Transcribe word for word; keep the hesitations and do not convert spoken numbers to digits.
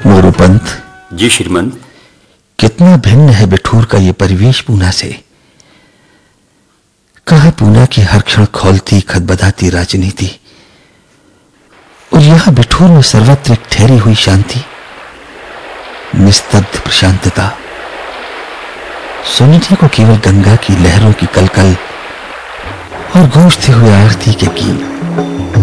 मोरूपंत। जी श्रीमंत। कितना भिन्न है बिठूर का ये परिवेश पूना से। कहा पूना की हर क्षण खौलती खदबदाती राजनीति, और यहां बिठूर में सर्वत्र एक ठहरी हुई शांति, निस्तब्ध प्रशांतता। सुनने को केवल गंगा की लहरों की कलकल और गूंजते हुए आरती के गीत।